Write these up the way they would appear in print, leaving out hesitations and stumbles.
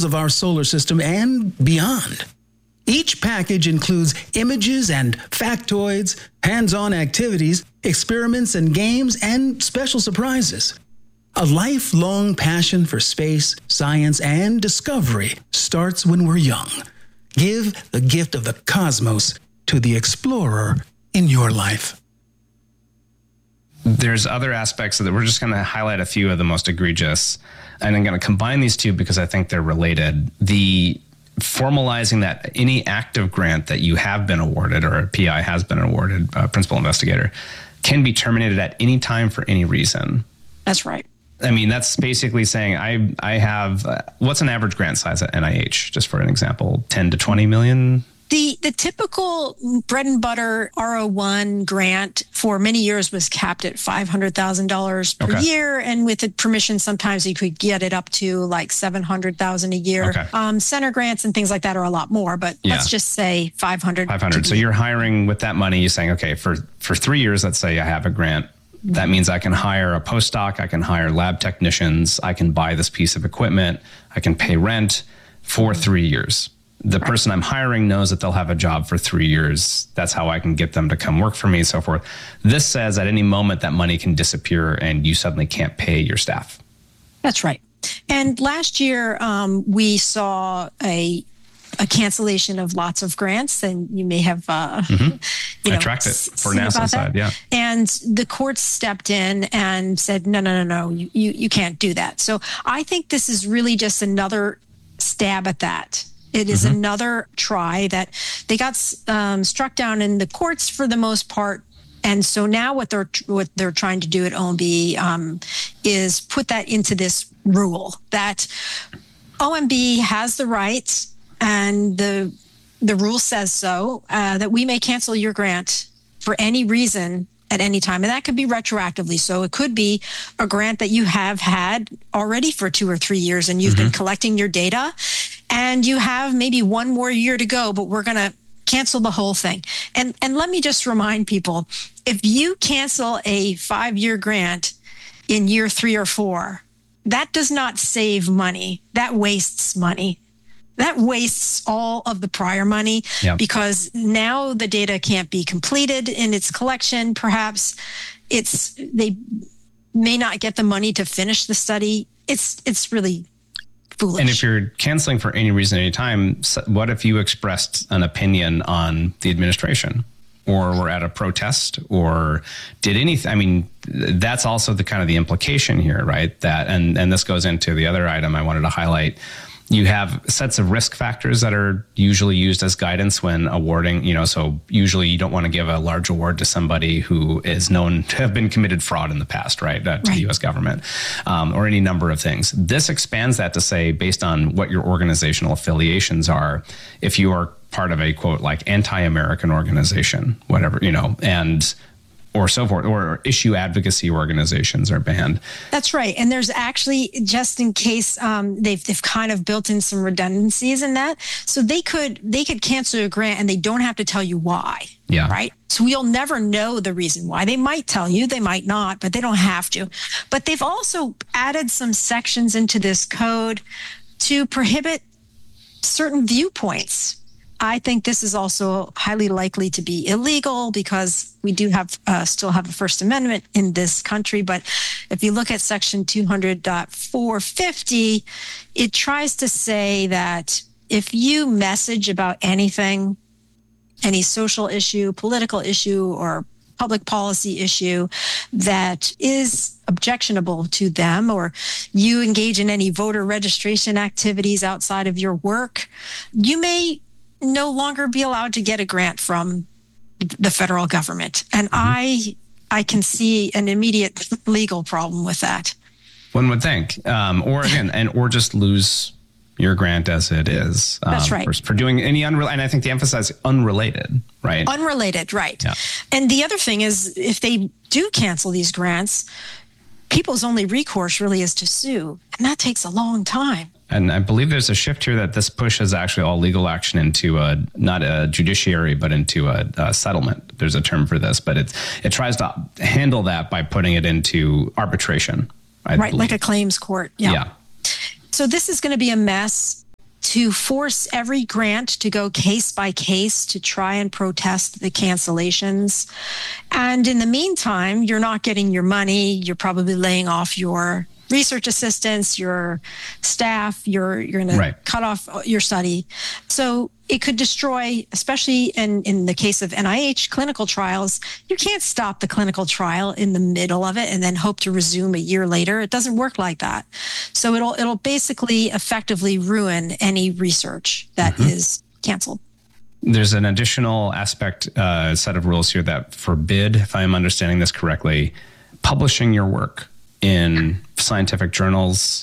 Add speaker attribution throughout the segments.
Speaker 1: of our solar system and beyond. Each package includes images and factoids, hands-on activities, experiments and games, and special surprises. A lifelong passion for space, science, and discovery starts when we're young. Give the gift of the cosmos to the explorer in your life.
Speaker 2: There's other aspects that we're just going to highlight a few of the most egregious, and I'm going to combine these two because I think they're related. The formalizing that any active grant that you have been awarded or a PI has been awarded, principal investigator, can be terminated at any time for any reason.
Speaker 3: That's right.
Speaker 2: I mean, that's basically saying I have, what's an average grant size at NIH, just for an example, 10 to 20 million?
Speaker 3: The typical bread and butter R01 grant for many years was capped at $500,000 per year. And with the permission, sometimes you could get it up to like $700,000 a year.
Speaker 2: Okay.
Speaker 3: Center grants and things like that are a lot more, but let's just say 500.
Speaker 2: 500. So you're hiring with that money, you're saying, okay, for 3 years, let's say I have a grant. That means I can hire a postdoc, I can hire lab technicians, I can buy this piece of equipment, I can pay rent for 3 years. The person I'm hiring knows that they'll have a job for 3 years. That's how I can get them to come work for me, so forth. This says at any moment that money can disappear and you suddenly can't pay your staff.
Speaker 3: That's right. And last year, we saw a cancellation of lots of grants, and you may have
Speaker 2: I tracked it for NASA's side, yeah.
Speaker 3: And the courts stepped in and said, no, you can't do that. So I think this is really just another stab at that. It is another try that they got struck down in the courts for the most part. And so now what they're trying to do at OMB is put that into this rule that OMB has the rights, and the rule says so, that we may cancel your grant for any reason at any time. And that could be retroactively. So it could be a grant that you have had already for 2 or 3 years and you've been collecting your data and you have maybe 1 more year to go, but we're going to cancel the whole thing. And let me just remind people, if you cancel a 5-year grant in year 3 or 4, that does not save money. That wastes money. That wastes all of the prior money because now the data can't be completed in its collection. Perhaps they may not get the money to finish the study. It's really foolish.
Speaker 2: And if you're canceling for any reason, any time, what if you expressed an opinion on the administration, or were at a protest, or did anything? I mean, that's also the kind of the implication here, right? That and this goes into the other item I wanted to highlight. You have sets of risk factors that are usually used as guidance when awarding, so usually you don't want to give a large award to somebody who is known to have been committed fraud in the past, right? To the U.S. government, or any number of things. This expands that to say, based on what your organizational affiliations are, if you are part of a, quote, like anti-American organization, whatever, and or so forth, or issue advocacy organizations are banned.
Speaker 3: That's right. And there's actually, just in case, they've kind of built in some redundancies in that. So they could cancel a grant and they don't have to tell you why.
Speaker 2: Yeah.
Speaker 3: Right. So we'll never know the reason why. They might tell you, they might not, but they don't have to. But they've also added some sections into this code to prohibit certain viewpoints. I think this is also highly likely to be illegal because we do have still have a First Amendment in this country. But if you look at Section 200.450, it tries to say that if you message about anything, any social issue, political issue, or public policy issue that is objectionable to them, or you engage in any voter registration activities outside of your work, you may no longer be allowed to get a grant from the federal government. And I can see an immediate legal problem with that.
Speaker 2: One would think, or just lose your grant as it is.
Speaker 3: That's right.
Speaker 2: For doing any and I think the emphasis is unrelated, right?
Speaker 3: Unrelated, right.
Speaker 2: Yeah.
Speaker 3: And the other thing is, if they do cancel these grants, people's only recourse really is to sue. And that takes a long time.
Speaker 2: And I believe there's a shift here that this pushes actually all legal action into not a judiciary, but into a settlement. There's a term for this, but it tries to handle that by putting it into arbitration.
Speaker 3: Right, like a claims court.
Speaker 2: Yeah.
Speaker 3: So this is going to be a mess. to force every grant to go case by case to try and protest the cancellations. And in the meantime, you're not getting your money. You're probably laying off your research assistants, your staff, you're going to cut off your study. So it could destroy, especially in the case of NIH clinical trials, you can't stop the clinical trial in the middle of it and then hope to resume a year later. It doesn't work like that. So it'll basically effectively ruin any research that is canceled.
Speaker 2: There's an additional aspect, set of rules here that forbid, if I'm understanding this correctly, publishing your work in scientific journals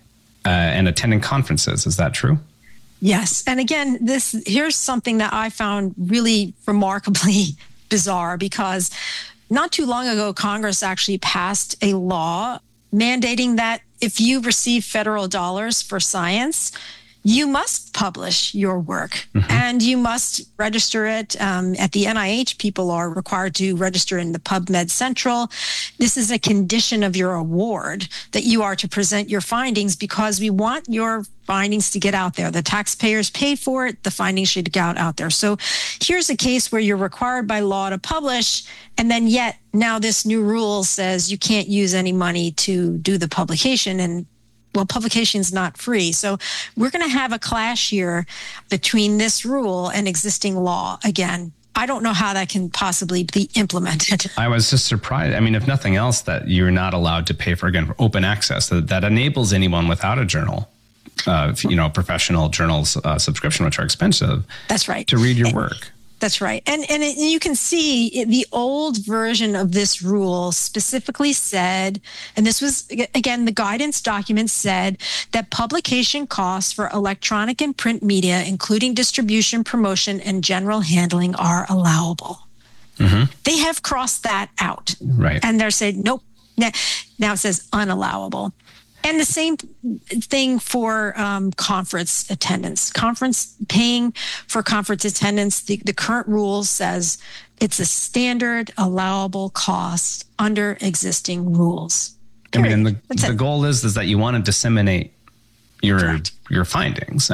Speaker 2: and attending conferences. Is that true?
Speaker 3: Yes. And again, here's something that I found really remarkably bizarre, because not too long ago, Congress actually passed a law mandating that if you receive federal dollars for science, you must publish your work and you must register it. At the NIH, people are required to register in the PubMed Central. This is a condition of your award that you are to present your findings, because we want your findings to get out there. The taxpayers paid for it. The findings should get out there. So here's a case where you're required by law to publish, and then yet now this new rule says you can't use any money to do the publication. And well, publication is not free. So we're going to have a clash here between this rule and existing law. Again, I don't know how that can possibly be implemented.
Speaker 2: I was just surprised. I mean, if nothing else, that you're not allowed to pay for open access. That enables anyone without a journal, professional journals subscription, which are expensive.
Speaker 3: That's right.
Speaker 2: To read your work.
Speaker 3: That's right. And you can see the old version of this rule specifically said, and this was, again, the guidance document said that publication costs for electronic and print media, including distribution, promotion, and general handling, are allowable. They have crossed that out. Right. And they're saying, nope. Now it says unallowable. And the same thing for conference attendance. Paying for conference attendance, the current rule says it's a standard allowable cost under existing rules.
Speaker 2: Period. I mean, and the goal is that you want to disseminate your findings.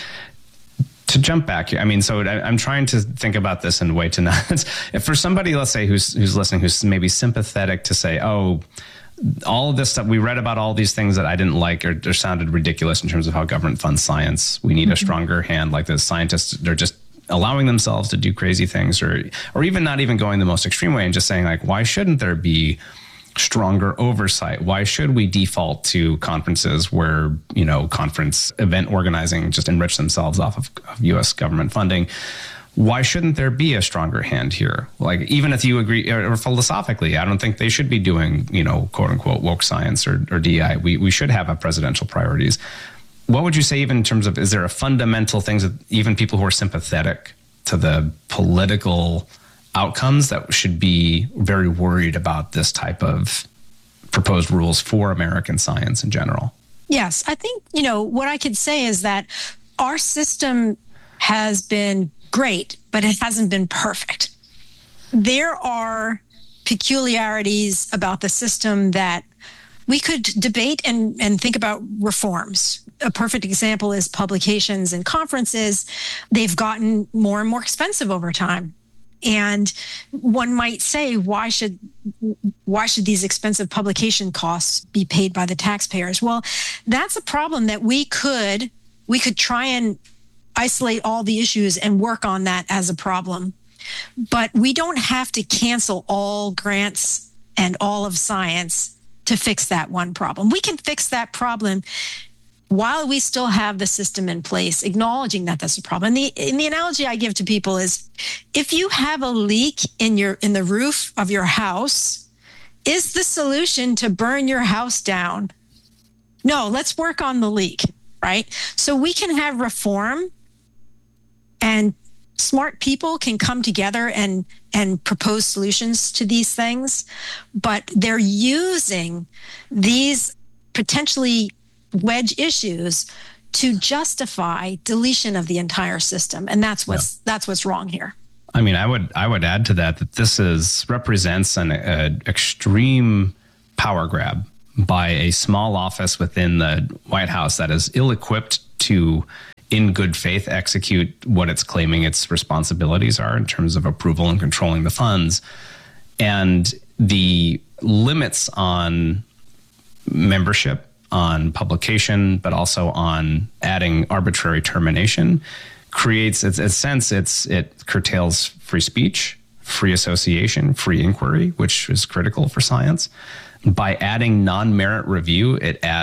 Speaker 2: To jump back here, I mean, so I'm trying to think about this in a way to not. If for somebody, let's say, who's listening, who's maybe sympathetic to say, oh, all of this stuff, we read about all these things that I didn't like or sounded ridiculous in terms of how government funds science. We need a stronger hand. Like the scientists, they're just allowing themselves to do crazy things, or even not even going the most extreme way and just saying, like, why shouldn't there be stronger oversight? Why should we default to conferences where, conference event organizing just enrich themselves off of U.S. government funding? Why shouldn't there be a stronger hand here? Like, even if you agree, or philosophically, I don't think they should be doing, quote unquote, woke science or DEI. We should have prioritational priorities. What would you say, even in terms of, is there a fundamental things that even people who are sympathetic to the political outcomes that should be very worried about this type of proposed rules for American science in general?
Speaker 3: Yes, I think, what I could say is that our system has been great, but it hasn't been perfect. There are peculiarities about the system that we could debate and think about reforms. A perfect example is publications and conferences. They've gotten more and more expensive over time. And one might say, why should these expensive publication costs be paid by the taxpayers? Well, that's a problem that we could try and isolate all the issues and work on that as a problem. But we don't have to cancel all grants and all of science to fix that one problem. We can fix that problem while we still have the system in place, acknowledging that that's a problem. And the analogy I give to people is, if you have a leak in the roof of your house, is the solution to burn your house down? No, let's work on the leak, right? So we can have reform, and smart people can come together and propose solutions to these things, but they're using these potentially wedge issues to justify deletion of the entire system. And that's what's wrong here.
Speaker 2: I mean, I would add to that this represents an extreme power grab by a small office within the White House that is ill-equipped to, in good faith, execute what it's claiming its responsibilities are in terms of approval and controlling the funds. And the limits on membership, on publication, but also on adding arbitrary termination creates, it curtails free speech, free association, free inquiry, which is critical for science. By adding non-merit review,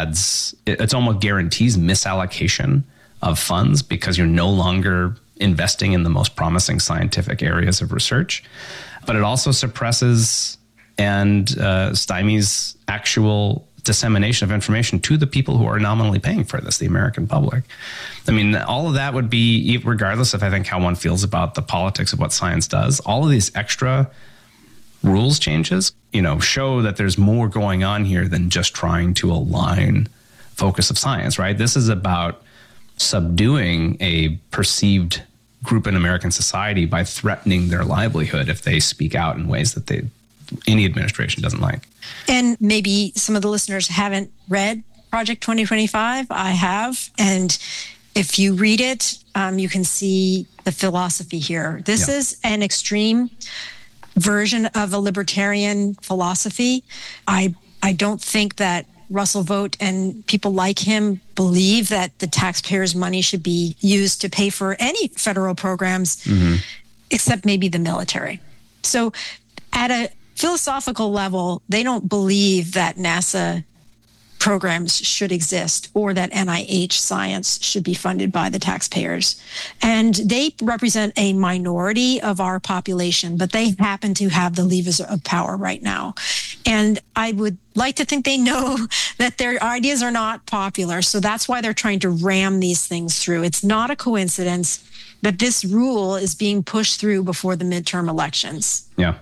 Speaker 2: it's almost guarantees misallocation of funds because you're no longer investing in the most promising scientific areas of research. But it also suppresses and stymies actual dissemination of information to the people who are nominally paying for this, the American public. I mean, all of that would be, regardless of, I think, how one feels about the politics of what science does, all of these extra rules changes, show that there's more going on here than just trying to align focus of science, right? This is about subduing a perceived group in American society by threatening their livelihood if they speak out in ways that any administration doesn't like.
Speaker 3: And maybe some of the listeners haven't read Project 2025. I have. And if you read it, you can see the philosophy here. This is an extreme version of a libertarian philosophy. I don't think that Russell Vought and people like him believe that the taxpayers' money should be used to pay for any federal programs, except maybe the military. So at a philosophical level, they don't believe that NASA programs should exist or that NIH science should be funded by the taxpayers. And they represent a minority of our population, but they happen to have the levers of power right now. And I would like to think they know that their ideas are not popular. So that's why they're trying to ram these things through. It's not a coincidence that this rule is being pushed through before the midterm elections.
Speaker 2: Yeah.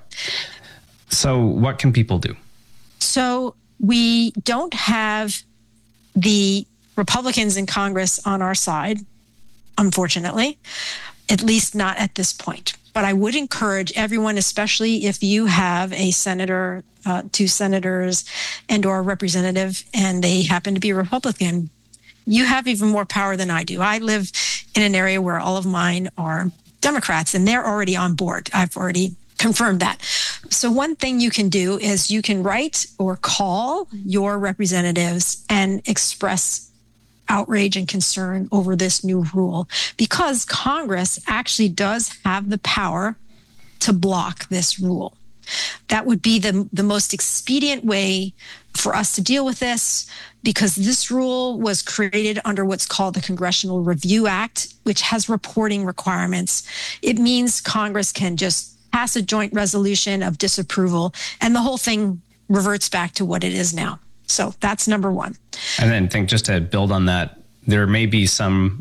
Speaker 2: So what can people do?
Speaker 3: So we don't have the Republicans in Congress on our side, unfortunately, at least not at this point. But I would encourage everyone, especially if you have a senator, 2 senators, and or a representative, and they happen to be Republican, you have even more power than I do. I live in an area where all of mine are Democrats, and they're already on board. I've already confirmed that. So one thing you can do is you can write or call your representatives and express outrage and concern over this new rule, because Congress actually does have the power to block this rule. That would be the most expedient way for us to deal with this, because this rule was created under what's called the Congressional Review Act, which has reporting requirements. It means Congress can just pass a joint resolution of disapproval, and the whole thing reverts back to what it is now. So that's number one.
Speaker 2: And then think, just to build on that, there may be some,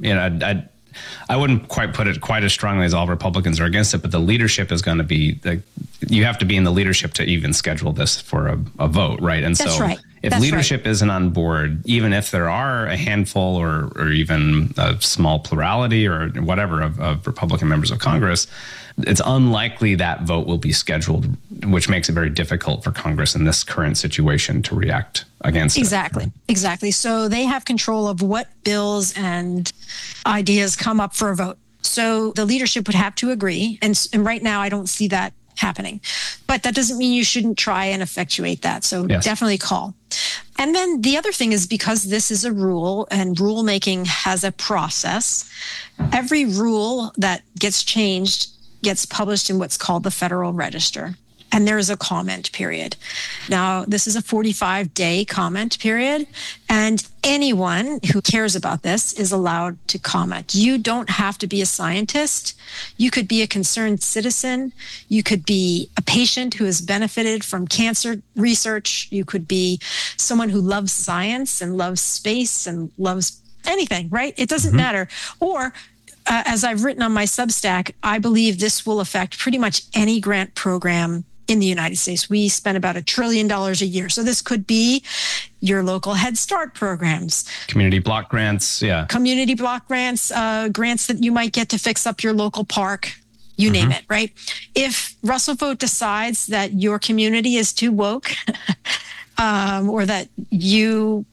Speaker 2: I wouldn't quite put it quite as strongly as all Republicans are against it, but the leadership is going to be, you have to be in the leadership to even schedule this for a vote, right? And
Speaker 3: that's
Speaker 2: so
Speaker 3: right.
Speaker 2: If
Speaker 3: That's
Speaker 2: leadership
Speaker 3: right.
Speaker 2: isn't on board, even if there are a handful or even a small plurality or whatever of Republican members of Congress, it's unlikely that vote will be scheduled, which makes it very difficult for Congress in this current situation to react against it.
Speaker 3: Exactly. So they have control of what bills and ideas come up for a vote. So the leadership would have to agree. And right now, I don't see that happening. But that doesn't mean you shouldn't try and effectuate that. So definitely call. And then the other thing is, because this is a rule and rulemaking has a process, every rule that gets changed gets published in what's called the Federal Register. And there is a comment period. Now, this is a 45-day comment period, and anyone who cares about this is allowed to comment. You don't have to be a scientist. You could be a concerned citizen. You could be a patient who has benefited from cancer research. You could be someone who loves science and loves space and loves anything, right? It doesn't matter. Or as I've written on my Substack, I believe this will affect pretty much any grant program in the United States. We spend about $1 trillion a year. So this could be your local Head Start programs.
Speaker 2: Community block grants,
Speaker 3: Community block grants, grants that you might get to fix up your local park, you name it, right? If Russell Vought decides that your community is too woke or that you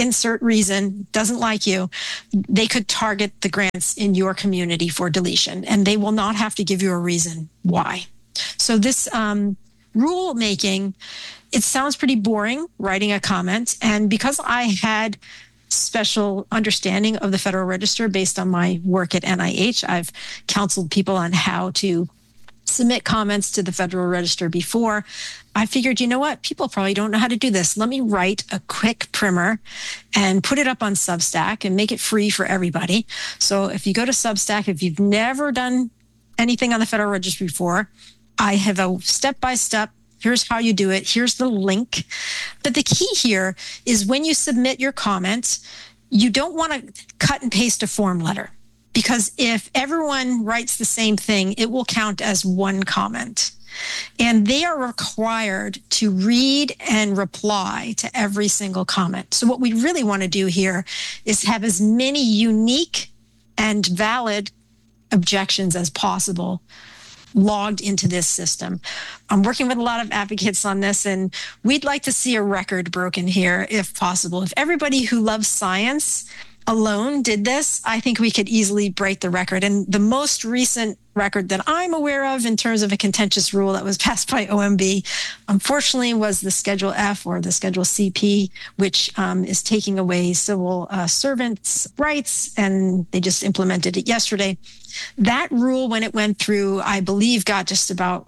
Speaker 3: insert reason, doesn't like you, they could target the grants in your community for deletion, and they will not have to give you a reason why. So this rule making, it sounds pretty boring, writing a comment. And because I had special understanding of the Federal Register based on my work at NIH, I've counseled people on how to submit comments to the Federal Register before. I figured, you know what? People probably don't know how to do this. Let me write a quick primer and put it up on Substack and make it free for everybody. So if you go to Substack, if you've never done anything on the Federal Register before, I have a step-by-step. Here's how you do it. Here's the link. But the key here is when you submit your comments, you don't want to cut and paste a form letter, because if everyone writes the same thing, it will count as one comment. And they are required to read and reply to every single comment. So what we really want to do here is have as many unique and valid objections as possible logged into this system. I'm working with a lot of advocates on this, and we'd like to see a record broken here if possible. If everybody who loves science alone did this, I think we could easily break the record. And the most recent record that I'm aware of in terms of a contentious rule that was passed by OMB, unfortunately, was the Schedule F or the Schedule CP, which is taking away civil servants' rights, and they just implemented it yesterday. That rule, when it went through, I believe got just about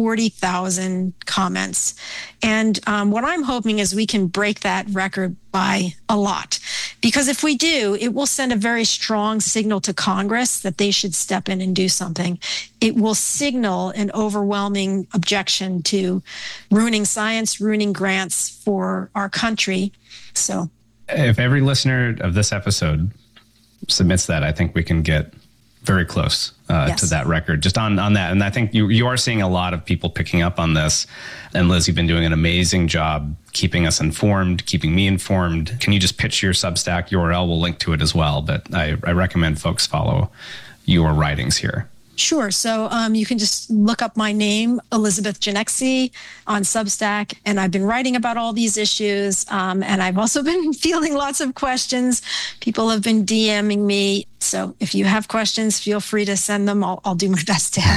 Speaker 3: 40,000 comments. And what I'm hoping is we can break that record by a lot. Because if we do, it will send a very strong signal to Congress that they should step in and do something. It will signal an overwhelming objection to ruining science, ruining grants for our country. So
Speaker 2: if every listener of this episode submits that, I think we can get very close to that record just on that. And I think you are seeing a lot of people picking up on this. And Liz, you've been doing an amazing job keeping us informed, keeping me informed. Can you just pitch your Substack URL? We'll link to it as well. But I recommend folks follow your writings here.
Speaker 3: Sure. So you can just look up my name, Elizabeth Genexi, on Substack. And I've been writing about all these issues. And I've also been fielding lots of questions. People have been DMing me. So if you have questions, feel free to send them. I'll do my best to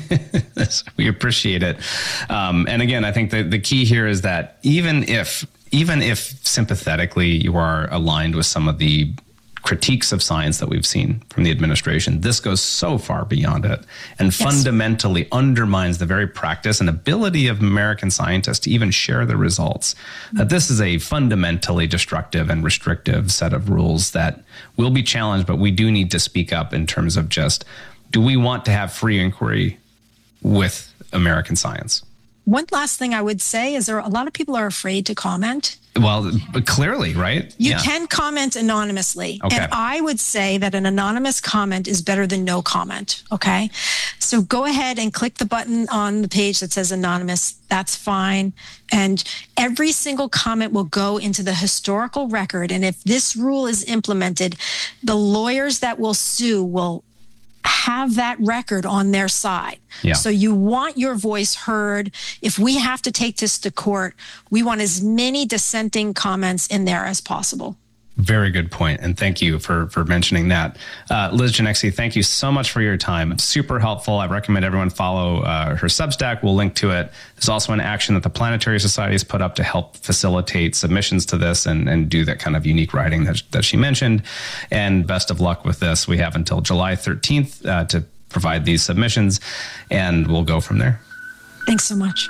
Speaker 3: have.
Speaker 2: We appreciate it. And again, I think the key here is that even if sympathetically you are aligned with some of the critiques of science that we've seen from the administration, this goes so far beyond it and fundamentally undermines the very practice and ability of American scientists to even share the results. That this is a fundamentally destructive and restrictive set of rules that will be challenged, but we do need to speak up in terms of just, do we want to have free inquiry with American science?
Speaker 3: One last thing I would say is a lot of people are afraid to comment.
Speaker 2: Well, clearly, right?
Speaker 3: You can comment anonymously.
Speaker 2: Okay.
Speaker 3: And I would say that an anonymous comment is better than no comment. Okay. So go ahead and click the button on the page that says anonymous. That's fine. And every single comment will go into the historical record. And if this rule is implemented, the lawyers that will sue will have that record on their side. Yeah. So you want your voice heard. If we have to take this to court, we want as many dissenting comments in there as possible.
Speaker 2: Very good point. And thank you for mentioning that. Liz Genexi, thank you so much for your time. Super helpful. I recommend everyone follow her Substack. We'll link to it. There's also an action that the Planetary Society has put up to help facilitate submissions to this and do that kind of unique writing that she mentioned. And best of luck with this. We have until July 13th to provide these submissions, and we'll go from there.
Speaker 3: Thanks so much.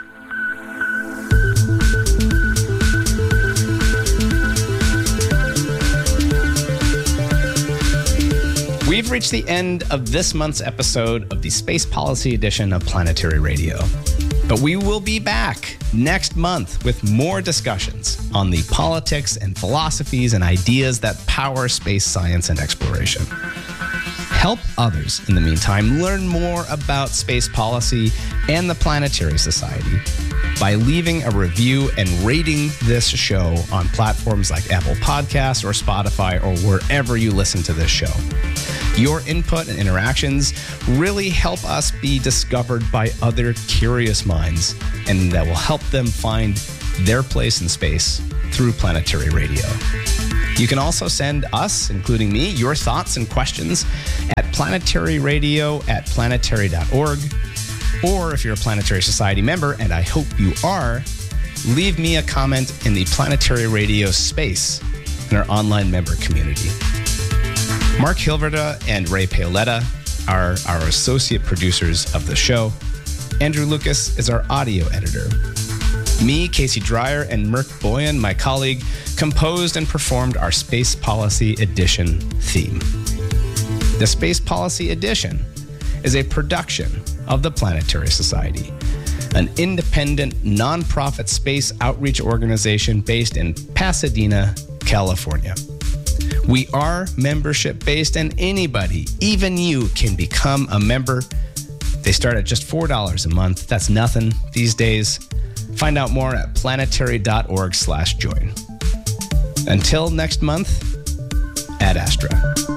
Speaker 2: We've reached the end of this month's episode of the Space Policy Edition of Planetary Radio. But we will be back next month with more discussions on the politics and philosophies and ideas that power space science and exploration. Help others, in the meantime, learn more about space policy and the Planetary Society by leaving a review and rating this show on platforms like Apple Podcasts or Spotify or wherever you listen to this show. Your input and interactions really help us be discovered by other curious minds, and that will help them find their place in space through Planetary Radio. You can also send us, including me, your thoughts and questions at planetaryradio@planetary.org. Or if you're a Planetary Society member, and I hope you are, leave me a comment in the Planetary Radio space in our online member community. Mark Hilverda and Ray Paoletta are our associate producers of the show. Andrew Lucas is our audio editor. Me, Casey Dreyer, and Merk Boyan, my colleague, composed and performed our Space Policy Edition theme. The Space Policy Edition is a production of the Planetary Society, an independent, nonprofit space outreach organization based in Pasadena, California. We are membership-based, and anybody, even you, can become a member. They start at just $4 a month. That's nothing these days. Find out more at planetary.org/join. Until next month, Ad Astra.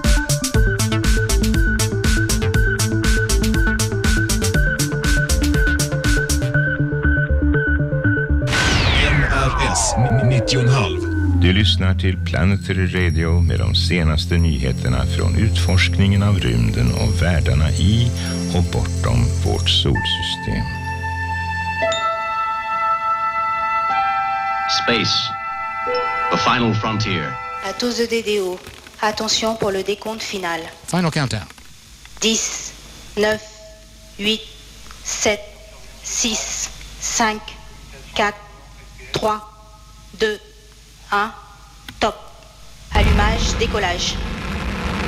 Speaker 4: NRS 90,5. Du lyssnar till Planetary Radio med de senaste nyheterna från utforskningen av rymden och världarna i och bortom vårt solsystem.
Speaker 5: Space, the final frontier.
Speaker 6: À tous de DDO, attention pour le décompte final.
Speaker 7: Final countdown.
Speaker 6: 10, 9, 8, 7, 6, 5, 4, 3, 2, 1, top. Allumage, décollage.